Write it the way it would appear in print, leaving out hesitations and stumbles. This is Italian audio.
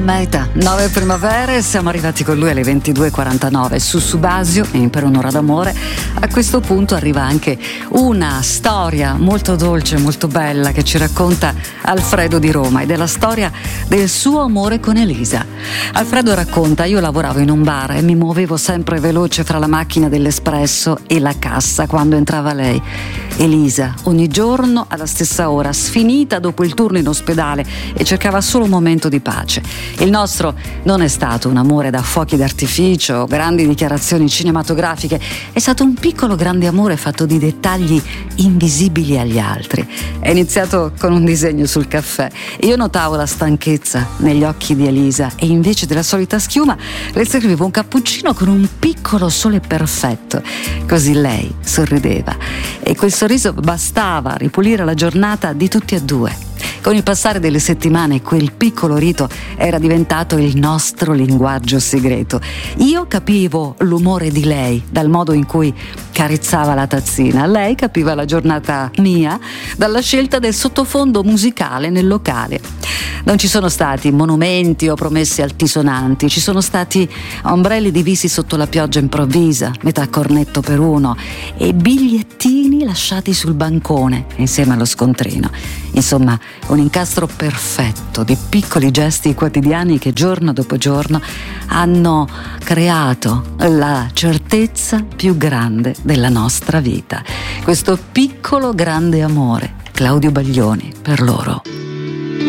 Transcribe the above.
Meta, 9 primavere, siamo arrivati con lui alle 22:49 su Subasio in Per un'ora d'amore. A questo punto arriva anche una storia molto dolce, molto bella che ci racconta Alfredo di Roma, ed è la storia del suo amore con Elisa. Alfredo racconta: io lavoravo in un bar e mi muovevo sempre veloce fra la macchina dell'espresso e la cassa quando entrava lei. Elisa, ogni giorno alla stessa ora, sfinita dopo il turno in ospedale, e cercava solo un momento di pace. Il nostro non è stato un amore da fuochi d'artificio o grandi dichiarazioni cinematografiche, è stato un piccolo grande amore fatto di dettagli invisibili agli altri. È iniziato con un disegno sul caffè. Io notavo la stanchezza negli occhi di Elisa e invece della solita schiuma le servivo un cappuccino con un piccolo sole perfetto. Così lei sorrideva e quel sorriso bastava a ripulire la giornata di tutti e due. Con il passare delle settimane quel piccolo rito era diventato il nostro linguaggio segreto. Io capivo l'umore di lei dal modo in cui carezzava la tazzina. Lei capiva la giornata mia dalla scelta del sottofondo musicale nel locale. Non ci sono stati monumenti o promesse altisonanti, ci sono stati ombrelli divisi sotto la pioggia improvvisa, metà cornetto per uno, e bigliettini lasciati sul bancone insieme allo scontrino. Insomma, un incastro perfetto di piccoli gesti quotidiani che giorno dopo giorno hanno creato la certezza più grande della nostra vita. Questo piccolo grande amore, Claudio Baglioni, per loro.